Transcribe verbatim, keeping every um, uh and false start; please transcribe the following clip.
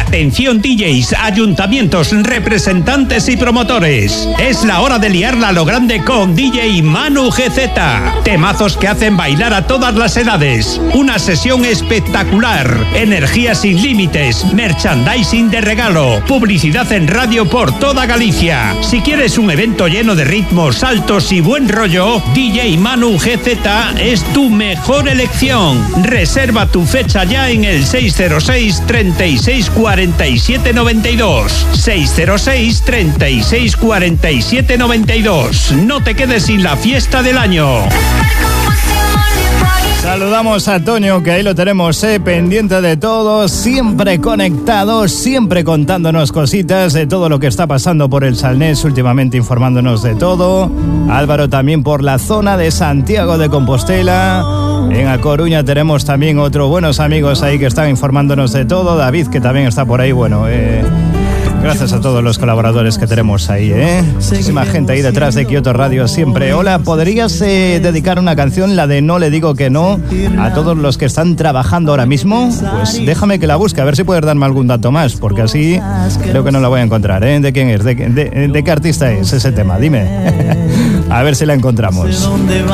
Atención D Js, ayuntamientos, representantes y promotores. Es la hora de liarla a lo grande con D J Manu G Z. Temazos que hacen bailar a todas las edades. Una sesión espectacular. Energía sin límites. Merchandising de regalo. Publicidad en radio por toda Galicia. Si quieres un evento lleno de ritmos, saltos y buen rollo, D J Manu G Z es tu mejor elección. Reserva tu fecha ya en el seis cero seis, treinta y seis, cuarenta y siete, noventa y dos. seis cero seis, treinta y seis, cuarenta y siete, noventa y dos. No te quedes sin la fiesta del año. Saludamos a Toño, que ahí lo tenemos, eh, pendiente de todo, siempre conectado, siempre contándonos cositas de todo lo que está pasando por el Salnés, últimamente informándonos de todo. Álvaro también por la zona de Santiago de Compostela. En A Coruña tenemos también otros buenos amigos ahí que están informándonos de todo. David, que también está por ahí, bueno, eh... gracias a todos los colaboradores que tenemos ahí, ¿eh? Muchísima gente ahí detrás de Kyoto Radio siempre. Hola, ¿podrías eh, dedicar una canción, la de No le digo que no, a todos los que están trabajando ahora mismo? Pues déjame que la busque, a ver si puedes darme algún dato más, porque así creo que no la voy a encontrar, ¿eh? ¿De quién es? ¿De, de, de qué artista es ese tema? Dime. A ver si la encontramos.